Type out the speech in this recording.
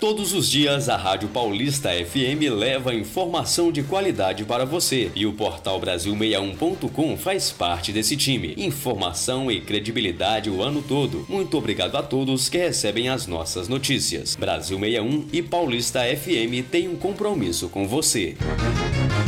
Todos os dias, a Rádio Paulista FM leva informação de qualidade para você e o portal Brasil61.com faz parte desse time. Informação e credibilidade o ano todo. Muito obrigado a todos que recebem as nossas notícias. Brasil 61 e Paulista FM têm um compromisso com você.